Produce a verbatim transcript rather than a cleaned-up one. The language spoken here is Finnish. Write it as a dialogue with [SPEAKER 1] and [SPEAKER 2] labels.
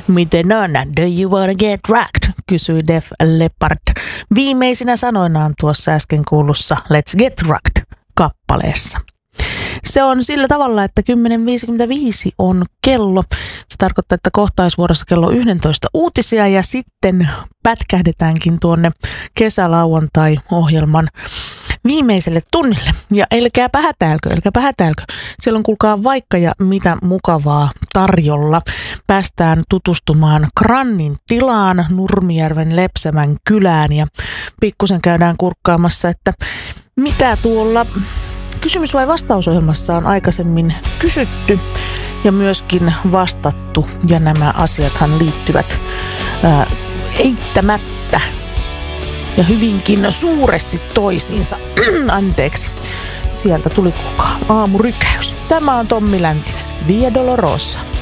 [SPEAKER 1] Miten on? Do you wanna get rocked? Kysyi Def Leppard viimeisinä sanoinaan tuossa äsken kuulussa Let's Get Rocked -kappaleessa. Se on sillä tavalla, että kymmenen viisikymmentäviisi on kello. Se tarkoittaa, että kohtaisvuorossa kello yksitoista uutisia ja sitten pätkähdetäänkin tuonne kesälauantai-ohjelman viimeiselle tunnille. Ja älkääpä hätäilkö, älkääpä hätäilkö. Siellä on kuulkaa vaikka ja mitä mukavaa tarjolla. Päästään tutustumaan Krannin tilaan, Nurmijärven Lepsämän kylään ja pikkusen käydään kurkkaamassa, että mitä tuolla kysymys- vai vastausohjelmassa on aikaisemmin kysytty ja myöskin vastattu. Ja nämä asiathan liittyvät ää, eittämättä ja hyvinkin suuresti toisiinsa. Anteeksi, sieltä tuli kukaan aamurykäys. Tämä on Tommi Läntinen, Via Dolorosa.